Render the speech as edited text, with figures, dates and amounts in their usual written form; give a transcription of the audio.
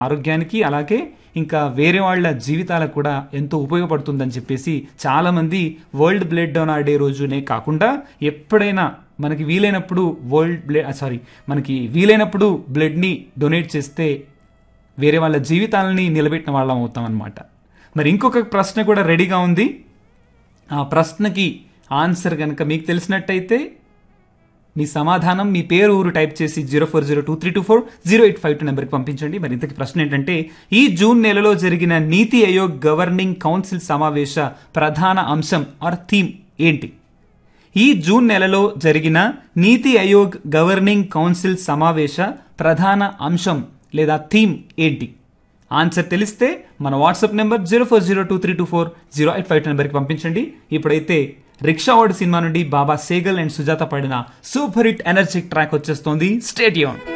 ఆరోగ్యానికి అలాగే ఇంకా వేరే వాళ్ళ జీవితాలకు కూడా ఎంతో ఉపయోగపడుతుందని చెప్పేసి చాలామంది వరల్డ్ బ్లడ్ డోనార్ డే రోజునే కాకుండా ఎప్పుడైనా మనకి వీలైనప్పుడు మనకి వీలైనప్పుడు బ్లడ్ని డొనేట్ చేస్తే వేరే వాళ్ళ జీవితాలని నిలబెట్టిన వాళ్ళం అవుతాం అన్నమాట. మరి ఇంకొక ప్రశ్న కూడా రెడీగా ఉంది. ఆ ప్రశ్నకి ఆన్సర్ కనుక మీకు తెలిసినట్టయితే మీ సమాధానం, మీ పేరు, ఊరు టైప్ చేసి 0402324085 నెంబర్కి పంపించండి. మరి ఇంతకీ ప్రశ్న ఏంటంటే, ఈ జూన్ నెలలో జరిగిన నీతి ఆయోగ్ గవర్నింగ్ కౌన్సిల్ సమావేశ ప్రధాన అంశం ఆర్ థీమ్ ఏంటి? ఈ జూన్ నెలలో జరిగిన నీతి ఆయోగ్ గవర్నింగ్ కౌన్సిల్ సమావేశ ప్రధాన అంశం లేదా థీమ్ ఏంటి? ఆన్సర్ తెలిస్తే మన వాట్సాప్ నెంబర్ 0402324085 నెంబర్కి పంపించండి. ఇప్పుడైతే రిక్షా వార్డ్ సినిమా నుండి బాబా సేగల్ అండ్ సుజాత పాడిన సూపర్ హిట్ ఎనర్జిక్ ట్రాక్ వచ్చేస్తోంది. Stay tuned.